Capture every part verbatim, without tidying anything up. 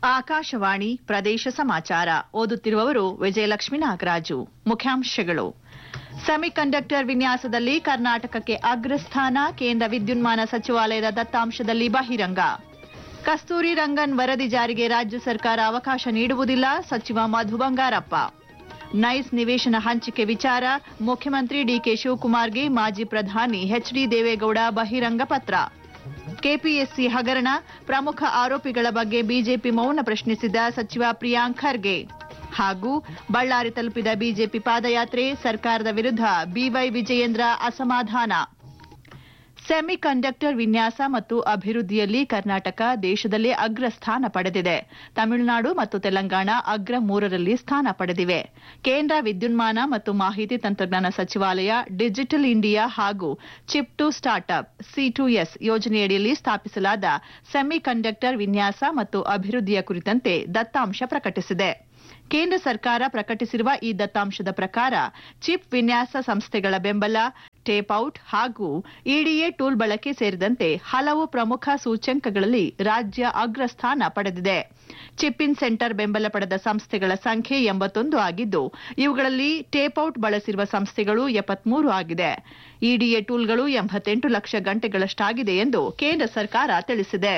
ಆಕಾಶವಾಣಿ ಪ್ರದೇಶ ಸಮಾಚಾರ ಓದುತ್ತಿರುವವರು ವಿಜಯಲಕ್ಷ್ಮಿ ನಾಗರಾಜು. ಮುಖ್ಯಾಂಶಗಳು: ಸೆಮಿಕಂಡಕ್ಟರ್ ವಿನ್ಯಾಸದಲ್ಲಿ ಕರ್ನಾಟಕಕ್ಕೆ ಅಗ್ರಸ್ಥಾನ, ಕೇಂದ್ರ ವಿದ್ಯುನ್ಮಾನ ಸಚಿವಾಲಯದ ದತ್ತಾಂಶದಲ್ಲಿ ಬಹಿರಂಗ. ಕಸ್ತೂರಿ ರಂಗನ್ ವರದಿ ಜಾರಿಗೆ ರಾಜ್ಯ ಸರ್ಕಾರ ಅವಕಾಶ ನೀಡುವುದಿಲ್ಲ, ಸಚಿವ ಮಧು ಬಂಗಾರಪ್ಪ. ನೈಸ್ ನಿವೇಶನ ಹಂಚಿಕೆ ವಿಚಾರ, ಮುಖ್ಯಮಂತ್ರಿ ಡಿಕೆ ಶಿವಕುಮಾರ್ಗೆ ಮಾಜಿ ಪ್ರಧಾನಿ ಎಚ್ ಡಿ ದೇವೇಗೌಡ ಬಹಿರಂಗ ಪತ್ರ. ಕೆಪಿಎಸ್ಸಿ ಹಗರಣ, ಪ್ರಮುಖ ಆರೋಪಿಗಳ ಬಗ್ಗೆ ಬಿಜೆಪಿ ಮೌನ ಪ್ರಶ್ನಿಸಿದ ಸಚಿವ ಪ್ರಿಯಾಂಕ್ ಖರ್ಗೆ. ಹಾಗೂ ಬಳ್ಳಾರಿ ತಲುಪಿದ ಬಿಜೆಪಿ ಪಾದಯಾತ್ರೆ, ಸರ್ಕಾರದ ವಿರುದ್ಧ ಬಿವೈ ವಿಜಯೇಂದ್ರ ಅಸಮಾಧಾನ. ಸೆಮಿಕಂಡಕ್ಟರ್ ವಿನ್ಯಾಸ ಮತ್ತು ಅಭಿವೃದ್ಧಿಯಲ್ಲಿ ಕರ್ನಾಟಕ ದೇಶದಲ್ಲೇ ಅಗ್ರ ಸ್ಥಾನ ಪಡೆದಿದೆ. ತಮಿಳುನಾಡು ಮತ್ತು ತೆಲಂಗಾಣ ಅಗ್ರ ಮೂರರಲ್ಲಿ ಸ್ಥಾನ ಪಡೆದಿವೆ. ಕೇಂದ್ರ ವಿದ್ಯುನ್ಮಾನ ಮತ್ತು ಮಾಹಿತಿ ತಂತ್ರಜ್ಞಾನ ಸಚಿವಾಲಯ ಡಿಜಿಟಲ್ ಇಂಡಿಯಾ ಹಾಗೂ chip to startup C to S ಯೋಜನೆಯಡಿಯಲ್ಲಿ ಸ್ಥಾಪಿಸಲಾದ ಸೆಮಿಕಂಡಕ್ಟರ್ ವಿನ್ಯಾಸ ಮತ್ತು ಅಭಿವೃದ್ಧಿಯ ಕುರಿತಂತೆ ದತ್ತಾಂಶ ಪ್ರಕಟಿಸಿದೆ. ಕೇಂದ್ರ ಸರ್ಕಾರ ಪ್ರಕಟಿಸಿರುವ ಈ ದತ್ತಾಂಶದ ಪ್ರಕಾರ ಚಿಪ್ ವಿನ್ಯಾಸ ಸಂಸ್ಥೆಗಳ ಬೆಂಬಲ, ಟೇಪ್ಔಟ್ ಹಾಗೂ ಇಡಿಎ ಟೂಲ್ ಬಳಕೆ ಸೇರಿದಂತೆ ಹಲವು ಪ್ರಮುಖ ಸೂಚ್ಯಂಕಗಳಲ್ಲಿ ರಾಜ್ಯ ಅಗ್ರಸ್ಥಾನ ಪಡೆದಿದೆ. ಚಿಪ್ ಇನ್ ಸೆಂಟರ್ ಬೆಂಬಲ ಪಡೆದ ಸಂಸ್ಥೆಗಳ ಸಂಖ್ಯೆ ಎಂಬತ್ತೊಂದು ಆಗಿದ್ದು, ಇವುಗಳಲ್ಲಿ ಟೇಪ್ಔಟ್ ಬಳಸಿರುವ ಸಂಸ್ಥೆಗಳು ಎಪ್ಪತ್ಮೂರು ಆಗಿದೆ. ಇಡಿಎ ಟೂಲ್ಗಳು ಎಂಬತ್ತೆಂಟು ಲಕ್ಷ ಗಂಟೆಗಳಷ್ಟಾಗಿದೆ ಎಂದು ಕೇಂದ್ರ ಸರ್ಕಾರ ತಿಳಿಸಿದೆ.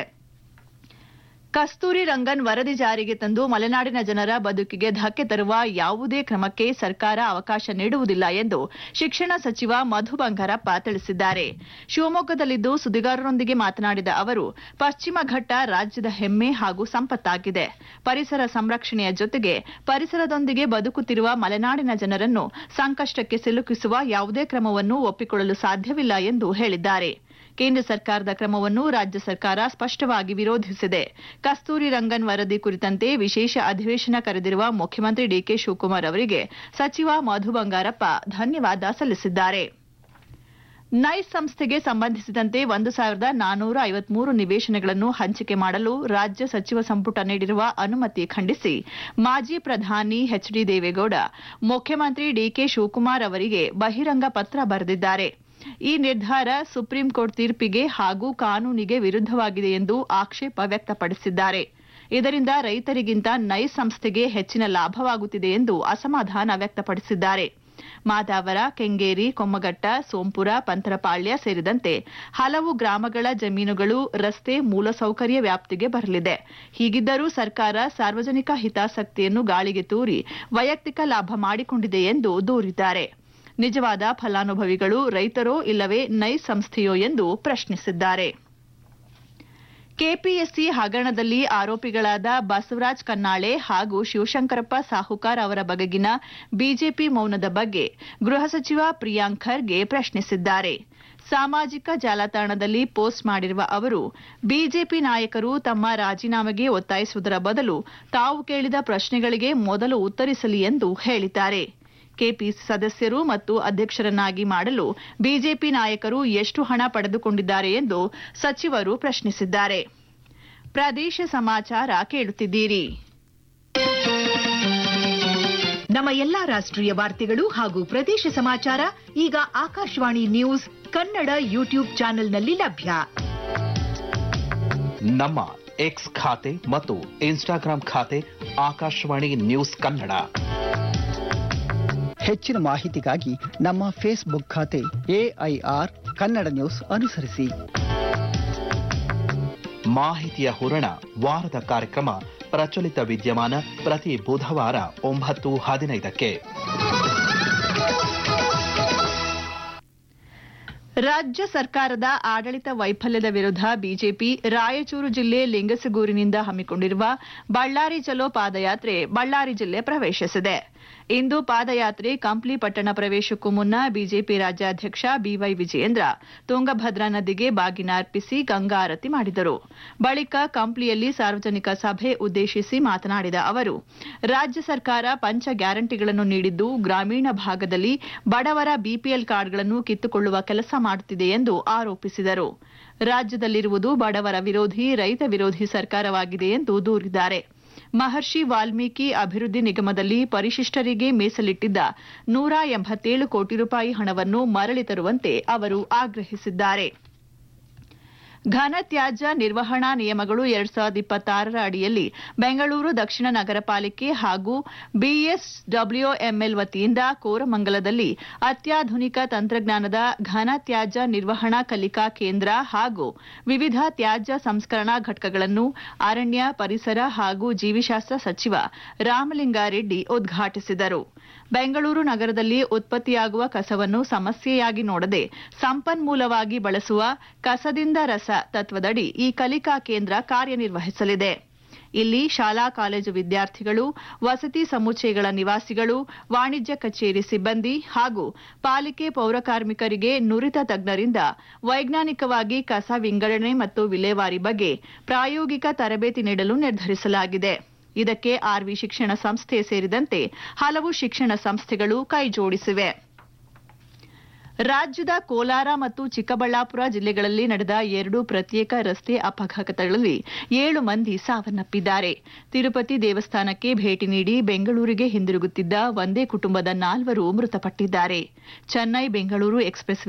ಕಸ್ತೂರಿ ರಂಗನ್ ವರದಿ ಜಾರಿಗೆ ತಂದು ಮಲೆನಾಡಿನ ಜನರ ಬದುಕಿಗೆ ಧಕ್ಕೆ ತರುವ ಯಾವುದೇ ಕ್ರಮಕ್ಕೆ ಸರ್ಕಾರ ಅವಕಾಶ ನೀಡುವುದಿಲ್ಲ ಎಂದು ಶಿಕ್ಷಣ ಸಚಿವ ಮಧು ಬಂಗಾರಪ್ಪ ತಿಳಿಸಿದ್ದಾರೆ. ಶಿವಮೊಗ್ಗದಲ್ಲಿಂದು ಸುದ್ದಿಗಾರರೊಂದಿಗೆ ಮಾತನಾಡಿದ ಅವರು, ಪಶ್ಚಿಮ ಘಟ್ಟ ರಾಜ್ಯದ ಹೆಮ್ಮೆ ಹಾಗೂ ಸಂಪತ್ತಾಗಿದೆ. ಪರಿಸರ ಸಂರಕ್ಷಣೆಯ ಜೊತೆಗೆ ಪರಿಸರದೊಂದಿಗೆ ಬದುಕುತ್ತಿರುವ ಮಲೆನಾಡಿನ ಜನರನ್ನು ಸಂಕಷ್ಟಕ್ಕೆ ಸಿಲುಕಿಸುವ ಯಾವುದೇ ಕ್ರಮವನ್ನು ಒಪ್ಪಿಕೊಳ್ಳಲು ಸಾಧ್ಯವಿಲ್ಲ ಎಂದು ಹೇಳಿದ್ದಾರೆ. ಕೇಂದ್ರ ಸರ್ಕಾರದ ಕ್ರಮವನ್ನು ರಾಜ್ಯ ಸರ್ಕಾರ ಸ್ಪಷ್ಟವಾಗಿ ವಿರೋಧಿಸಿದೆ. ಕಸ್ತೂರಿ ರಂಗನ್ ವರದಿ ಕುರಿತಂತೆ ವಿಶೇಷ ಅಧಿವೇಶನ ಕರೆದಿರುವ ಮುಖ್ಯಮಂತ್ರಿ ಡಿಕೆ ಶಿವಕುಮಾರ್ ಅವರಿಗೆ ಸಚಿವ ಮಧು ಬಂಗಾರಪ್ಪ ಧನ್ಯವಾದ ಸಲ್ಲಿಸಿದ್ದಾರೆ. ನೈಸ್ ಸಂಸ್ಥೆಗೆ ಸಂಬಂಧಿಸಿದಂತೆ ಒಂದು ಸಾವಿರದ ನಾನ್ನೂರ ಐವತ್ಮೂರು ನಿವೇಶನಗಳನ್ನು ಹಂಚಿಕೆ ಮಾಡಲು ರಾಜ್ಯ ಸಚಿವ ಸಂಪುಟ ನೀಡಿರುವ ಅನುಮತಿ ಖಂಡಿಸಿ ಮಾಜಿ ಪ್ರಧಾನಿ ಎಚ್ ಡಿ ದೇವೇಗೌಡ ಮುಖ್ಯಮಂತ್ರಿ ಡಿಕೆ ಶಿವಕುಮಾರ್ ಅವರಿಗೆ ಬಹಿರಂಗ ಪತ್ರ ಬರೆದಿದ್ದಾರೆ. ಈ ನಿರ್ಧಾರ ಸುಪ್ರೀಂ ಕೋರ್ಟ್ ತೀರ್ಪಿಗೆ ಹಾಗೂ ಕಾನೂನಿಗೆ ವಿರುದ್ಧವಾಗಿದೆ ಎಂದು ಆಕ್ಷೇಪ ವ್ಯಕ್ತಪಡಿಸಿದ್ದಾರೆ. ಇದರಿಂದ ರೈತರಿಗಿಂತ ನೈಸ್ ಸಂಸ್ಥೆಗೆ ಹೆಚ್ಚಿನ ಲಾಭವಾಗುತ್ತಿದೆ ಎಂದು ಅಸಮಾಧಾನ ವ್ಯಕ್ತಪಡಿಸಿದ್ದಾರೆ. ಮಾದಾವರ, ಕೆಂಗೇರಿ, ಕೊಮ್ಮಘಟ್ಟ, ಸೋಂಪುರ, ಪಂತರಪಾಳ್ಯ ಸೇರಿದಂತೆ ಹಲವು ಗ್ರಾಮಗಳ ಜಮೀನುಗಳು ರಸ್ತೆ ಮೂಲಸೌಕರ್ಯ ವ್ಯಾಪ್ತಿಗೆ ಬರಲಿದೆ. ಹೀಗಿದ್ದರೂ ಸರ್ಕಾರ ಸಾರ್ವಜನಿಕ ಹಿತಾಸಕ್ತಿಯನ್ನು ಗಾಳಿಗೆ ತೂರಿ ವೈಯಕ್ತಿಕ ಲಾಭ ಮಾಡಿಕೊಂಡಿದೆ ಎಂದು ದೂರಿದ್ದಾರೆ. ನಿಜವಾದ ಫಲಾನುಭವಿಗಳು ರೈತರೋ ಇಲ್ಲವೇ ನೈಸ್ ಸಂಸ್ಥೆಯೋ ಎಂದು ಪ್ರಶ್ನಿಸಿದ್ದಾರೆ. ಕೆಪಿಎಸ್ಸಿ ಹಗರಣದಲ್ಲಿ ಆರೋಪಿಗಳಾದ ಬಸವರಾಜ್ ಕನ್ನಾಳೆ ಹಾಗೂ ಶಿವಶಂಕರಪ್ಪ ಸಾಹುಕಾರ್ ಅವರ ಬಗೆಗಿನ ಬಿಜೆಪಿ ಮೌನದ ಬಗ್ಗೆ ಗೃಹ ಸಚಿವ ಪ್ರಿಯಾಂಕ್ ಖರ್ಗೆ ಪ್ರಶ್ನಿಸಿದ್ದಾರೆ. ಸಾಮಾಜಿಕ ಜಾಲತಾಣದಲ್ಲಿ ಪೋಸ್ಟ್ ಮಾಡಿರುವ ಅವರು, ಬಿಜೆಪಿ ನಾಯಕರು ತಮ್ಮ ರಾಜೀನಾಮೆಗೆ ಒತ್ತಾಯಿಸುವುದರ ಬದಲು ತಾವು ಕೇಳಿದ ಪ್ರಶ್ನೆಗಳಿಗೆ ಮೊದಲು ಉತ್ತರಿಸಲಿ ಎಂದು ಹೇಳಿದ್ದಾರೆ. ಕೆಪಿಸಿ ಸದಸ್ಯರು ಮತ್ತು ಅಧ್ಯಕ್ಷರನ್ನಾಗಿ ಮಾಡಲು ಬಿಜೆಪಿ ನಾಯಕರು ಎಷ್ಟು ಹಣ ಪಡೆದುಕೊಂಡಿದ್ದಾರೆ ಎಂದು ಸಚಿವರು ಪ್ರಶ್ನಿಸಿದ್ದಾರೆ. ಪ್ರದೇಶ ಸಮಾಚಾರ ಕೇಳುತ್ತಿದ್ದೀರಿ. ನಮ್ಮ ಎಲ್ಲಾ ರಾಷ್ಟ್ರೀಯ ವಾರ್ತೆಗಳು ಹಾಗೂ ಪ್ರದೇಶ ಸಮಾಚಾರ ಈಗ ಆಕಾಶವಾಣಿ ನ್ಯೂಸ್ ಕನ್ನಡ ಯೂಟ್ಯೂಬ್ ಚಾನೆಲ್ನಲ್ಲಿ ಲಭ್ಯ. ನಮ್ಮ ಎಕ್ಸ್ ಖಾತೆ ಮತ್ತು ಇನ್ಸ್ಟಾಗ್ರಾಂ ಖಾತೆ ಆಕಾಶವಾಣಿ ನ್ಯೂಸ್ ಕನ್ನಡ. ಹೆಚ್ಚಿನ ಮಾಹಿತಿಗಾಗಿ ನಮ್ಮ ಫೇಸ್ಬುಕ್ ಖಾತೆ ಎಐಆರ್ ಕನ್ನಡ ನ್ಯೂಸ್ ಅನುಸರಿಸಿ. ಮಾಹಿತಿಯ ಹೂರಣ ವಾರದ ಕಾರ್ಯಕ್ರಮ ಪ್ರಚಲಿತ ವಿದ್ಯಮಾನ ಪ್ರತಿ ಬುಧವಾರ ಒಂಬತ್ತು ಹದಿನೈದಕ್ಕೆ. ರಾಜ್ಯ ಸರ್ಕಾರದ ಆಡಳಿತ ವೈಫಲ್ಯದ ವಿರುದ್ಧ ಬಿಜೆಪಿ ರಾಯಚೂರು ಜಿಲ್ಲೆ ಲಿಂಗಸಗೂರಿನಿಂದ ಹಮ್ಮಿಕೊಂಡಿರುವ ಬಳ್ಳಾರಿ ಚಲೋ ಪಾದಯಾತ್ರೆ ಬಳ್ಳಾರಿ ಜಿಲ್ಲೆ ಪ್ರವೇಶಿಸಿದೆ. ಇಂದು ಪಾದಯಾತ್ರೆ ಕಂಪ್ಲಿ ಪಟ್ಟಣ ಪ್ರವೇಶಕ್ಕೂ ಮುನ್ನ ಬಿಜೆಪಿ ರಾಜ್ಯಾಧ್ಯಕ್ಷ ಬಿವೈ ವಿಜಯೇಂದ್ರ ತುಂಗಭದ್ರಾ ನದಿಗೆ ಬಾಗಿನ ಅರ್ಪಿಸಿ ಗಂಗಾ ಆರತಿ ಮಾಡಿದರು. ಬಳಿಕ ಕಂಪ್ಲಿಯಲ್ಲಿ ಸಾರ್ವಜನಿಕ ಸಭೆ ಉದ್ದೇಶಿಸಿ ಮಾತನಾಡಿದ ಅವರು, ರಾಜ್ಯ ಸರ್ಕಾರ ಪಂಚ ಗ್ಯಾರಂಟಿಗಳನ್ನು ನೀಡಿದ್ದು ಗ್ರಾಮೀಣ ಭಾಗದಲ್ಲಿ ಬಡವರ ಬಿಪಿಎಲ್ ಕಾರ್ಡ್ಗಳನ್ನು ಕಿತ್ತುಕೊಳ್ಳುವ ಕೆಲಸ ಮಾಡುತ್ತಿದೆ ಎಂದು ಆರೋಪಿಸಿದರು. ರಾಜ್ಯದಲ್ಲಿರುವುದು ಬಡವರ ವಿರೋಧಿ, ರೈತ ವಿರೋಧಿ ಸರ್ಕಾರವಾಗಿದೆ ಎಂದು ದೂರಿದ್ದಾರೆ. ಮಹರ್ಷಿ ವಾಲ್ಮೀಕಿ ಅಭಿವೃದ್ಧಿ ನಿಗಮದಲ್ಲಿ ಪರಿಶಿಷ್ಟರಿಗೆ ಮೀಸಲಿಟ್ಟಿದ್ದ ನೂರ ಎಂಬತ್ತೇಳು ಕೋಟಿ ರೂಪಾಯಿ ಹಣವನ್ನು ಮರಳಿ ತರುವಂತೆ ಅವರು ಆಗ್ರಹಿಸಿದ್ದಾರೆ. ಘನ ತ್ಯಾಜ್ಯ ನಿರ್ವಹಣಾ ನಿಯಮಗಳು ಎರಡ್ ಸಾವಿರದ ಇಪ್ಪತ್ತಾರರ ಅಡಿಯಲ್ಲಿ ಬೆಂಗಳೂರು ದಕ್ಷಿಣ ನಗರ ಪಾಲಿಕೆ ಹಾಗೂ ಬಿಎಸ್ಡಬ್ಲ್ಯೂಎಂಎಲ್ ವತಿಯಿಂದ ಕೋರಮಂಗಲದಲ್ಲಿ ಅತ್ಯಾಧುನಿಕ ತಂತ್ರಜ್ಞಾನದ ಘನ ತ್ಯಾಜ್ಯ ನಿರ್ವಹಣಾ ಕಲಿಕಾ ಕೇಂದ್ರ ಹಾಗೂ ವಿವಿಧ ತ್ಯಾಜ್ಯ ಸಂಸ್ಕರಣಾ ಘಟಕಗಳನ್ನು ಅರಣ್ಯ ಪರಿಸರ ಹಾಗೂ ಜೀವಿಶಾಸ್ತ್ರ ಸಚಿವ ರಾಮಲಿಂಗಾರೆಡ್ಡಿ ಉದ್ಘಾಟಿಸಿದರು. ಬೆಂಗಳೂರು ನಗರದಲ್ಲಿ ಉತ್ಪತ್ತಿಯಾಗುವ ಕಸವನ್ನು ಸಮಸ್ಯೆಯಾಗಿ ನೋಡದೆ ಸಂಪನ್ಮೂಲವಾಗಿ ಬಳಸುವ ಕಸದಿಂದ ರಸ ತತ್ವದಡಿ ಈ ಕಲಿಕಾ ಕೇಂದ್ರ ಕಾರ್ಯನಿರ್ವಹಿಸಲಿದೆ. ಇಲ್ಲಿ ಶಾಲಾ ಕಾಲೇಜು ವಿದ್ಯಾರ್ಥಿಗಳು, ವಸತಿ ಸಮುಚ್ಚಯಗಳ ನಿವಾಸಿಗಳು, ವಾಣಿಜ್ಯ ಕಚೇರಿ ಸಿಬ್ಬಂದಿ ಹಾಗೂ ಪಾಲಿಕೆ ಪೌರಕಾರ್ಮಿಕರಿಗೆ ನುರಿತ ತಜ್ಞರಿಂದ ವೈಜ್ಞಾನಿಕವಾಗಿ ಕಸ ವಿಂಗಡಣೆ ಮತ್ತು ವಿಲೇವಾರಿ ಬಗ್ಗೆ ಪ್ರಾಯೋಗಿಕ ತರಬೇತಿ ನೀಡಲು ನಿರ್ಧರಿಸಲಾಗಿದೆ. ಇದಕ್ಕೆ ಆರ್ವಿ ಶಿಕ್ಷಣ ಸಂಸ್ಥೆ ಸೇರಿದಂತೆ ಹಲವು ಶಿಕ್ಷಣ ಸಂಸ್ಥೆಗಳು ಕೈಜೋಡಿಸಿವೆ. ರಾಜ್ಯದ ಕೋಲಾರ ಮತ್ತು ಚಿಕ್ಕಬಳ್ಳಾಪುರ ಜಿಲ್ಲೆಗಳಲ್ಲಿ ನಡೆದ ಎರಡು ಪ್ರತ್ಯೇಕ ರಸ್ತೆ ಅಪಘಾತಗಳಲ್ಲಿ ಏಳು ಮಂದಿ ಸಾವನ್ನಪ್ಪಿದ್ದಾರೆ. ತಿರುಪತಿ ದೇವಸ್ಥಾನಕ್ಕೆ ಭೇಟಿ ನೀಡಿ ಬೆಂಗಳೂರಿಗೆ ಹಿಂದಿರುಗುತ್ತಿದ್ದ ಒಂದೇ ಕುಟುಂಬದ ನಾಲ್ವರು ಮೃತಪಟ್ಟಿದ್ದಾರೆ. ಚೆನ್ನೈ ಬೆಂಗಳೂರು ಎಕ್ಸ್ಪ್ರೆಸ್